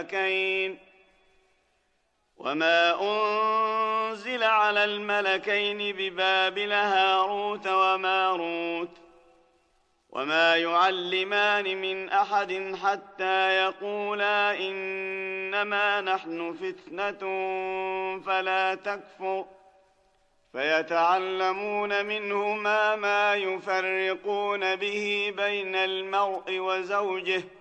وما أنزل على الملكين ببابل هاروت وماروت وما يعلمان من أحد حتى يقولا إنما نحن فتنة فلا تكفر فيتعلمون منهما ما يفرقون به بين المرء وزوجه